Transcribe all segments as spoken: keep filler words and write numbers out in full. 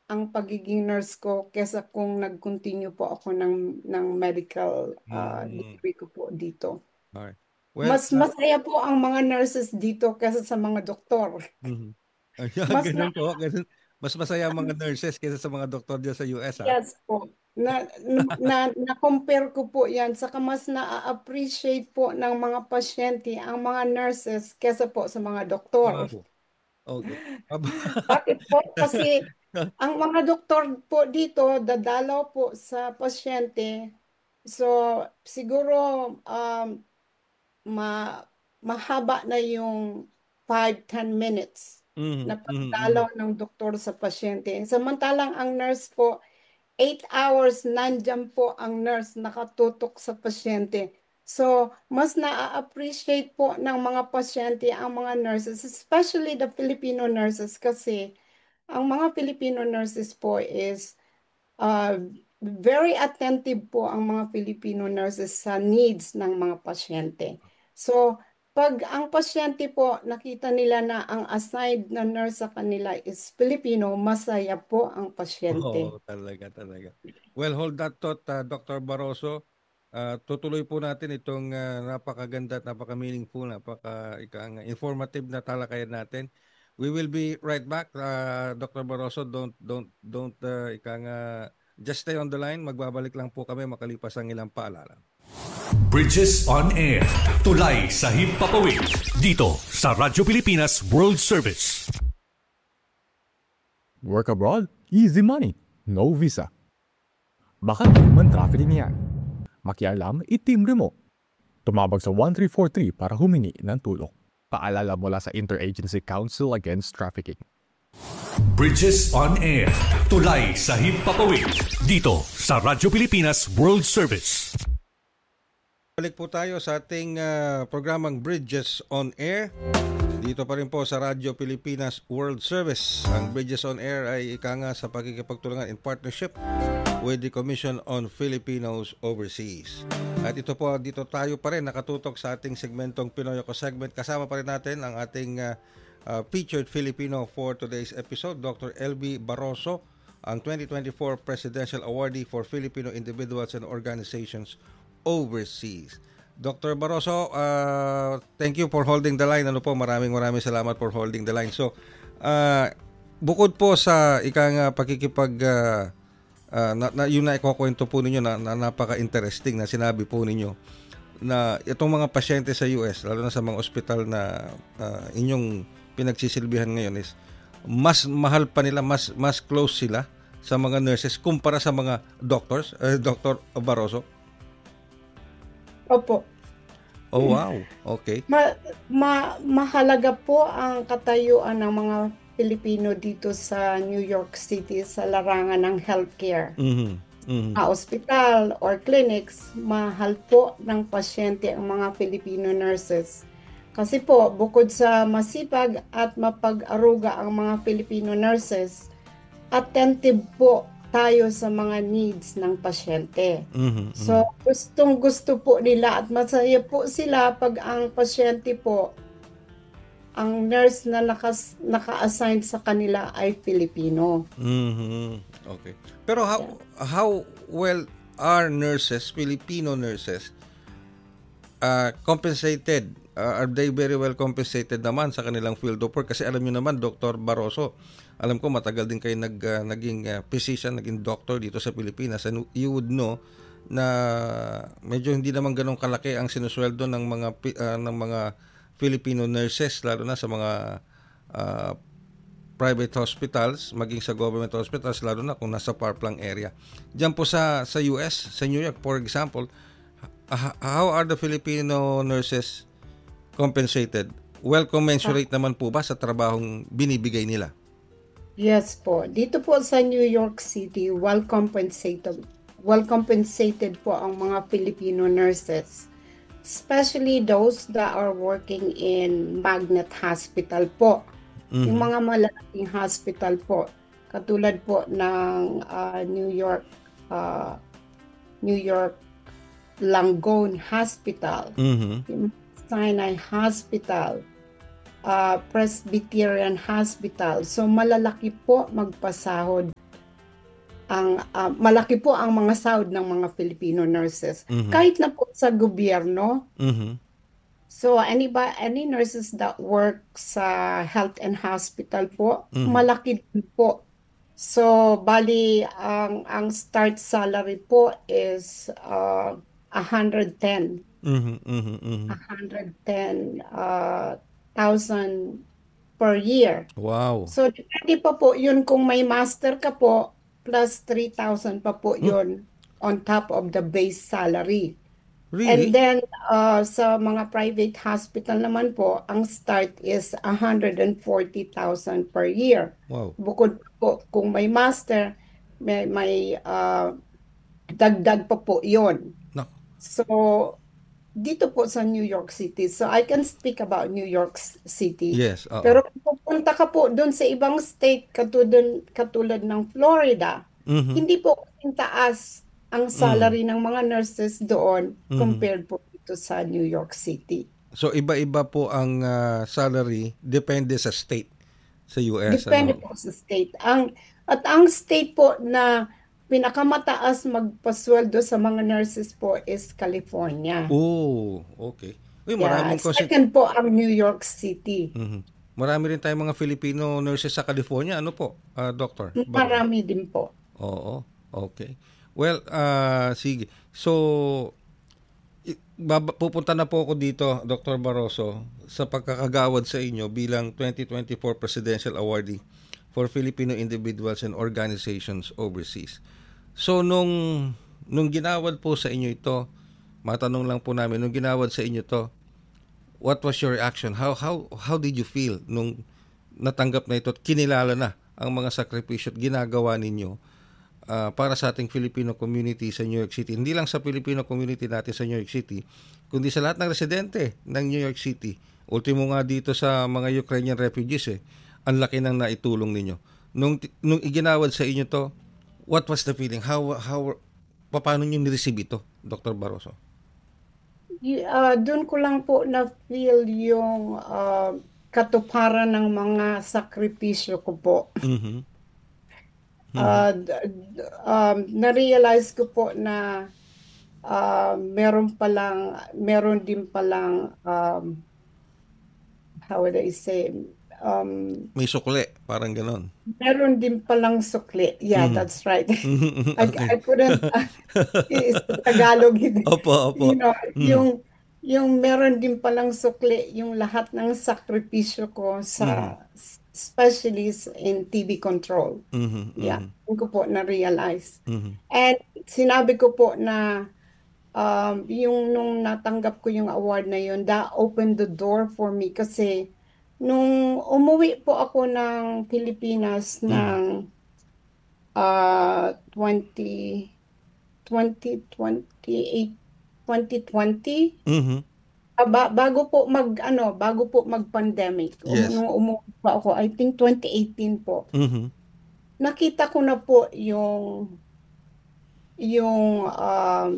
ang pagiging nurse ko kesa kung nag-continue po ako ng ng medical uh, Mm. degree ko po dito. Alright. Well, Mas uh, masaya po ang mga nurses dito kesa sa mga doktor. mhm. Mas na Ganun po, ganun. Mas masaya ang mga nurses kaysa sa mga doktor diyan sa U S, ha? Yes po. Na, na, na-compare ko po yan. Saka mas na-appreciate po ng mga pasyente ang mga nurses kesa po sa mga doktor. Wow. Okay. Aba. Bakit po? Kasi ang mga doktor po dito, dadalaw po sa pasyente. So, siguro um, ma mahaba na yung five ten minutes na Mhm, mhm, mhm. pagdalaw ng doktor sa pasyente. Samantalang ang nurse po, eight hours nandyan po ang nurse nakatutok sa pasyente. So, mas na-appreciate po ng mga pasyente ang mga nurses, especially the Filipino nurses kasi ang mga Filipino nurses po is uh, very attentive po ang mga Filipino nurses sa needs ng mga pasyente. So, pag ang pasyente po nakita nila na ang assigned na nurse sa kanila is Filipino, masaya po ang pasyente. Oo, talaga, talaga. Well, hold that thought, uh, Doctor Barroso. Uh, tutuloy po natin itong uh, napakaganda at napaka-meaningful, napaka-informative na talakayan natin. We will be right back, uh, Doctor Barroso. Don't, don't, don't, uh, ika nga, just stay on the line. Magbabalik lang po kami makalipas ang ilang paalala. Bridges on Air. Tulay sa himpapawid. Dito sa Radyo Pilipinas World Service. Work abroad? Easy money. No visa. Baka human trafficking yan. Makialam, itimbre mo. Tumawag sa one three four three para humingi ng tulong. Paalala mula sa Interagency Council Against Trafficking. Bridges on Air. Tulay sa himpapawid. Dito sa Radyo Pilipinas World Service. Balik po tayo sa ating uh, programang Bridges on Air. Dito pa rin po sa Radyo Pilipinas World Service. Ang Bridges on Air ay ika nga sa pagkikipagtulungan in partnership with the Commission on Filipinos Overseas. At ito po, dito tayo pa rin nakatutok sa ating segmentong Pinoy Ako segment. Kasama pa rin natin ang ating uh, uh, featured Filipino for today's episode, Doctor L B Barroso, ang twenty twenty-four Presidential Awardee for Filipino Individuals and Organizations Overseas. Doctor Barroso, uh, thank you for holding the line. Ano po, maraming maraming salamat for holding the line. So, uh, bukod po sa ikang uh, pakikipag uh, uh, na, na, yun na ikukwento po ninyo na, na napaka-interesting na sinabi po ninyo na itong mga pasyente sa U S, lalo na sa mga ospital na uh, inyong pinagsisilbihan ngayon is mas mahal pa nila, mas mas close sila sa mga nurses kumpara sa mga doctors, uh, Doctor Barroso. Opo. Oh, wow. Okay. Ma, ma, mahalaga po ang katayuan ng mga Pilipino dito sa New York City sa larangan ng healthcare. Mm-hmm. Mm-hmm. Sa hospital or clinics, mahal po ng pasyente ang mga Filipino nurses. Kasi po, bukod sa masipag at mapag-aruga ang mga Filipino nurses, attentive po tayo sa mga needs ng pasyente. Mm-hmm. So, gustong gusto po nila at masaya po sila pag ang pasyente po, ang nurse na nakas, naka-assign sa kanila ay Filipino. Mm-hmm. Okay. Pero how, how well are nurses, Filipino nurses, uh, compensated? Uh, are they very well compensated naman sa kanilang field of work? Kasi alam nyo naman, Doctor Barroso, alam ko matagal din kayo nag, uh, naging uh, physician, naging doctor dito sa Pilipinas, and you would know na medyo hindi naman ganun kalaki ang sinusweldo ng mga uh, ng mga Filipino nurses, lalo na sa mga uh, private hospitals, maging sa government hospitals, lalo na kung nasa far-flung area. Diyan po sa sa U S, sa New York for example, uh, how are the Filipino nurses compensated? Well commensurate naman po ba sa trabahong binibigay nila? Yes po. Dito po sa New York City, well compensated. Well compensated po ang mga Filipino nurses. Especially those that are working in magnet hospital po. Mm-hmm. Yung mga malalaking hospital po. Katulad po ng uh, New York uh, New York Langone Hospital. Mm-hmm. Yung Sinai Hospital. Uh, Presbyterian Hospital. So malalaki po magpasahod ang ah, malaki po ang mga sahod ng mga Filipino nurses. Mhm. Kahit na po sa gobyerno. Mhm. So any ba any nurses that work sa health and hospital po, Mhm. malaki din po. So bali ang ang start salary po is uh, one hundred ten. Mhm. Mhm. Mhm. one hundred ten uh, thousand per year. Wow. So depende pa po yun kung may master ka po, plus three thousand pa po yun on top of the base salary. Really? And then uh, sa mga private hospital naman po, ang start is one hundred forty thousand per year. Wow. Bukod po kung may master, may, may uh, dagdag pa po yun. No. So dito po sa New York City. So I can speak about New York City. Yes. oo. Pero kung pupunta ka po doon sa ibang state katulad, katulad ng Florida, Mhm. hindi po kasing taas ang salary ng mga nurses doon Mhm. compared po dito sa New York City. So iba-iba po ang ah, salary depende sa state sa U S. Depende ano? po sa state. Ang, at ang state po na pinakamataas magpasweldo sa mga nurses po is California. Oh, okay. Uy, Yeah, maraming kasi second po ang New York City. Mhm. Marami rin tayong mga Filipino nurses sa California. Ano po, ah, doctor? Ba- Marami din po. Oo, okay. Well, ah sige. So, i- baba- pupunta na po ako dito, Doctor Barroso, sa pagkakagawad sa inyo bilang twenty twenty-four Presidential Awardee for Filipino Individuals and Organizations Overseas. So, nung, nung ginawad po sa inyo ito, matanong lang po namin, nung ginawad sa inyo to, what was your reaction? How how how did you feel nung natanggap na ito at kinilala na ang mga sakripisyo at ginagawa ninyo ah, para sa ating Filipino community sa New York City? Hindi lang sa Filipino community natin sa New York City, kundi sa lahat ng residente ng New York City. Ultimo nga dito sa mga Ukrainian refugees eh, ang laki ng naitulong ninyo. Nung nung iginawad sa inyo to, what was the feeling? How how paano niyo ni-receive ito, Doctor Barroso? Y- ah, doon ko lang po na-feel yung ah, katuparan ng mga sakripisyo ko po. Mhm. Ah, d- d- um, na-realize ko po na ah, meron palang, meron din palang, um, how would I say, um, May sukli, parang ganon. meron din palang sukli. Yeah, that's right. I, Okay. I couldn't, it's Tagalog. Hindi. Opo, opo. You know, yung yung meron din palang sukli yung lahat ng sakripisyo ko sa especially in T B control. Mhm, Yeah, mhm, yun ko po na-realize. mhm. And sinabi ko po na um, yung nung natanggap ko yung award na yun, that opened the door for me kasi nung umuwi po ako ng Pilipinas ng uh, twenty twenty-eight twenty twenty, Mhm. ah, ba- bago po mag ano, bago po mag-pandemic, um, Yes. nung umuwi pa ako, I think twenty eighteen po. Mhm. Nakita ko na po yung yung um,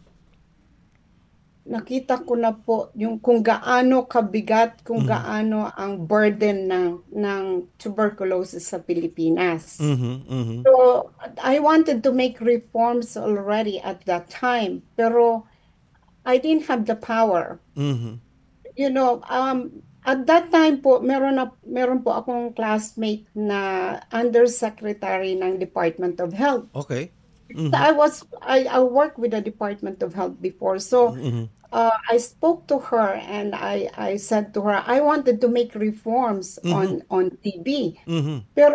nakita ko na po yung kung gaano kabigat, kung gaano ang burden ng ng tuberculosis sa Pilipinas. Mhm. Mhm. So I wanted to make reforms already at that time, pero I didn't have the power. Mhm. You know, um, at that time po, meron na meron po akong classmate na undersecretary ng Department of Health. Okay. So I was I, I worked with the Department of Health before, so Mhm. uh, I spoke to her and I I said to her I wanted to make reforms on on T B, Mhm. pero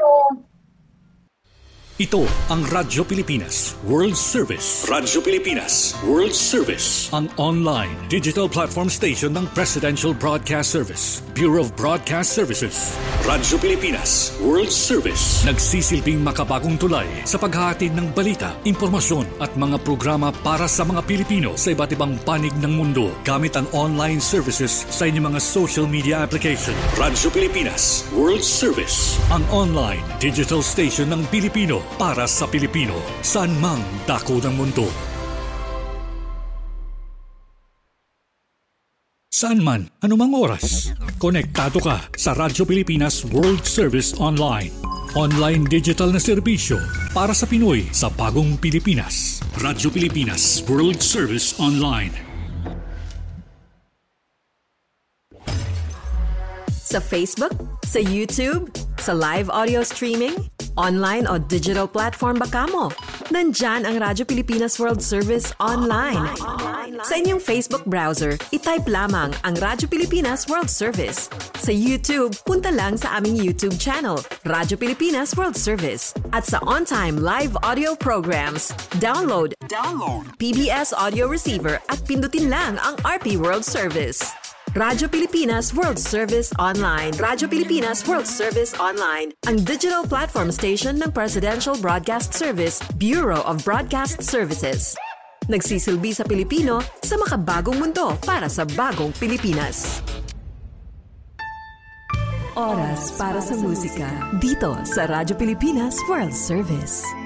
Ito ang Radyo Pilipinas World Service. Radyo Pilipinas World Service. Ang online digital platform station ng Presidential Broadcast Service, Bureau of Broadcast Services. Radyo Pilipinas World Service. Nagsisilbing makabagong tulay sa paghahatid ng balita, impormasyon at mga programa para sa mga Pilipino sa iba't ibang panig ng mundo gamit ang online services sa inyong mga social media application. Radyo Pilipinas World Service. Ang online digital station ng Pilipino para sa Pilipino, saan mang dako ng mundo. Saan man, anumang oras, konektado ka sa Radyo Pilipinas World Service Online. Online digital na serbisyo para sa Pinoy sa bagong Pilipinas. Radyo Pilipinas World Service Online. Sa Facebook, sa YouTube, sa live audio streaming, online o digital platform ba kamo? Nandyan ang Radyo Pilipinas World Service Online. Sa inyong Facebook browser, itype lamang ang Radyo Pilipinas World Service. Sa YouTube, punta lang sa aming YouTube channel, Radyo Pilipinas World Service. At sa on-time live audio programs, download, download P B S Audio Receiver at pindutin lang ang R P World Service. Radyo Pilipinas World Service Online. Radyo Pilipinas World Service Online. Ang digital platform station ng Presidential Broadcast Service, Bureau of Broadcast Services. Nagsisilbi sa Pilipino sa makabagong mundo para sa bagong Pilipinas. Oras para sa musika dito sa Radyo Pilipinas World Service.